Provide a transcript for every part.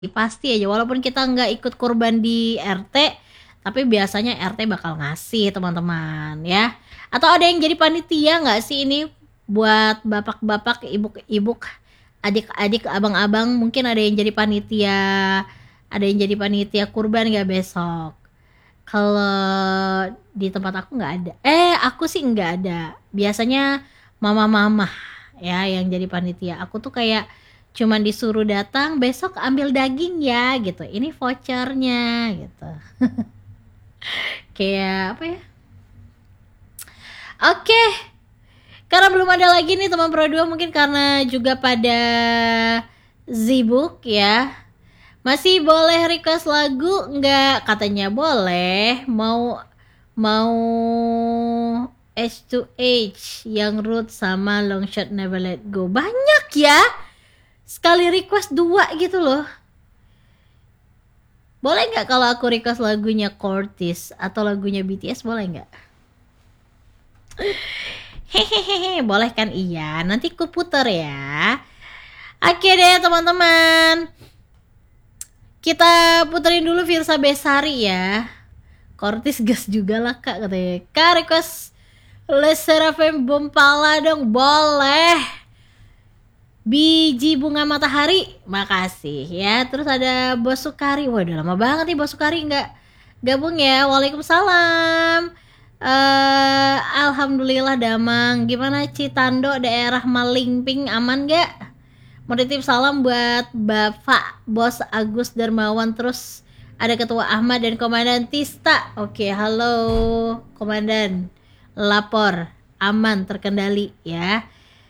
pasti aja walaupun kita nggak ikut kurban di RT, tapi biasanya RT bakal ngasih teman-teman ya. Atau ada yang jadi panitia nggak sih ini buat bapak-bapak, ibu-ibu, adik-adik, abang-abang, mungkin ada yang jadi panitia, ada yang jadi panitia kurban nggak besok? Kalau di tempat aku nggak ada. Aku sih nggak ada. Biasanya mama-mama ya yang jadi panitia. Aku tuh kayak cuman disuruh datang besok ambil daging ya gitu. Ini vouchernya gitu. Kayak apa ya? Oke. Karena belum ada lagi nih teman Pro 2, mungkin karena juga pada sibuk ya. Masih boleh request lagu nggak? Katanya boleh. Mau H2H yang Root sama Longshot Never Let Go. Banyak ya. Sekali request 2 gitu loh. Boleh nggak kalau aku request lagunya Cortis atau lagunya BTS, boleh nggak? Hehehe, boleh kan? Iya, nanti ku puter ya. Oke deh teman-teman, kita puterin dulu Firsa Besari ya. Cortis gas juga lah kak katanya. Kak request Les Seraphim Bompala dong, boleh. Biji bunga matahari, makasih ya. Terus ada Bos Sukari, waduh lama banget nih Bos Sukari nggak gabung ya. Waalaikumsalam. Alhamdulillah Damang. Gimana Citando daerah Malingping, aman gak? Mau titip salam buat Bapak Bos Agus Darmawan. Terus ada Ketua Ahmad dan Komandan Tista. Oke, halo Komandan. Lapor aman terkendali ya.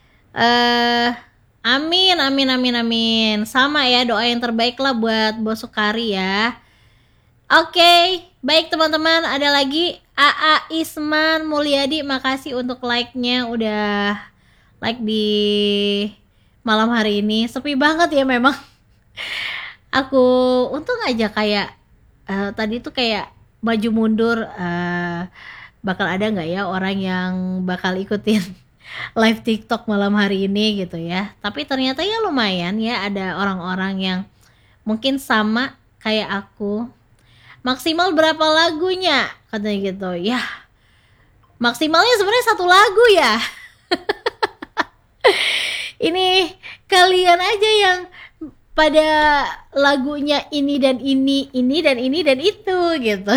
Amin. Sama ya, doa yang terbaik lah buat Bos Sukari ya. Oke, baik teman-teman, ada lagi AA Isman Mulyadi, makasih untuk like-nya, udah like di malam hari ini. Sepi banget ya memang. Aku untung aja kayak tadi tuh kayak maju mundur, bakal ada nggak ya orang yang bakal ikutin live TikTok malam hari ini gitu ya. Tapi ternyata ya lumayan ya, ada orang-orang yang mungkin sama kayak aku. Maksimal berapa lagunya? Katanya gitu. Ya, maksimalnya sebenarnya 1 lagu ya. Ini kalian aja yang pada lagunya ini dan ini dan ini dan itu gitu.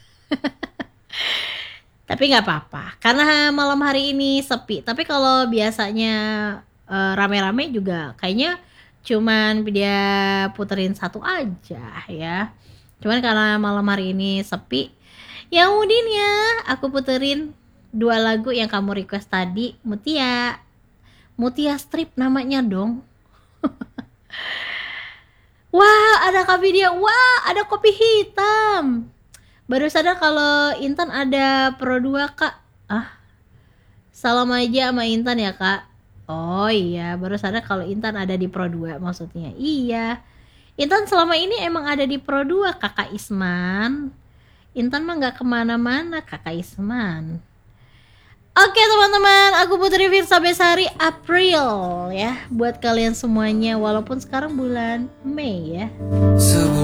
Tapi nggak apa-apa, karena malam hari ini sepi. Tapi kalau biasanya rame-rame juga kayaknya cuman dia puterin 1 aja ya. Cuman karena malam hari ini sepi, ya udin ya, aku puterin 2 lagu yang kamu request tadi. Mutia Strip namanya dong. Wah, ada Kak Vidya. Wah, ada kopi hitam. Baru sadar kalau Intan ada Pro 2 kak. Salam aja sama Intan ya kak. Oh iya, baru sadar kalau Intan ada di Pro 2 maksudnya. Iya, Intan selama ini emang ada di Pro 2 kakak Isman. Intan mah gak kemana-mana kakak Isman. Oke teman-teman, aku Putri Firsa Besari, April ya, buat kalian semuanya. Walaupun sekarang bulan Mei ya.